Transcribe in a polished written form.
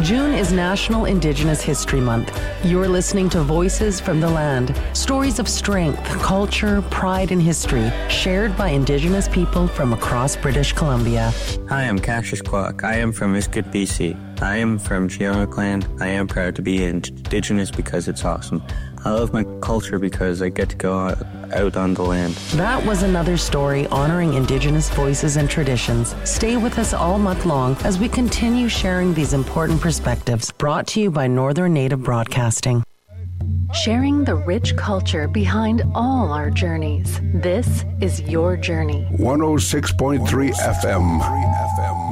June is National Indigenous History Month. You're listening to Voices from the Land, stories of strength, culture, pride, and history shared by Indigenous people from across British Columbia. Hi, I'm Cassius Kwok. I am from Iskut, BC. I am from Geonik land. I am proud to be Indigenous because it's awesome. I love my culture because I get to go out on the land. That was another story honoring Indigenous voices and traditions. Stay with us all month long as we continue sharing these important perspectives, brought to you by Northern Native Broadcasting. Sharing the rich culture behind all our journeys. This is Your Journey. 106.3 FM.